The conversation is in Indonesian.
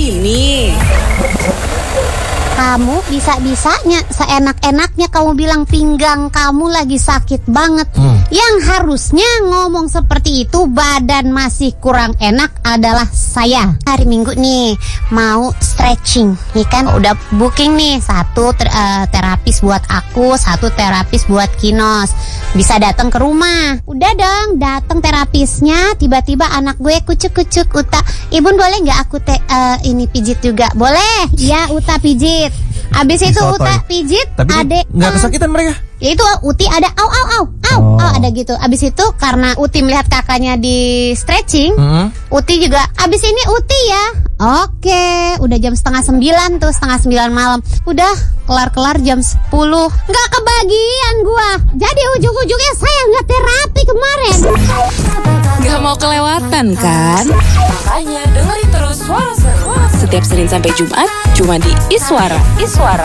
ini. Kamu bisa-bisanya seenak-enaknya kamu bilang pinggang kamu lagi sakit banget. Yang harusnya ngomong seperti itu badan masih kurang enak adalah saya. Hari Minggu nih mau stretching, nih kan udah booking nih satu terapis buat aku, satu terapis buat Kinos. Bisa datang ke rumah. Udah dong, datang terapisnya. Tiba-tiba anak gue kucuk-kucuk, Uta, Ibun boleh nggak aku ini pijit juga? Boleh. Ya Uta pijit. Abis itu Disotoy. Uta pijit. Tapi Adek nggak kesakitan mereka? ya itu Uti ada au ada gitu. Abis itu karena Uti melihat kakaknya di stretching, Uti juga abis ini Uti ya. Oke, udah jam 8:30 tuh, 8:30 malam. Udah kelar jam 10. Nggak kebagian gua. Jadi ujung-ujungnya saya nggak terapi kemarin. Gak mau kelewatan kan? Makanya dengerin terus Suara Seru setiap Senin sampai Jumat cuma di Iswara.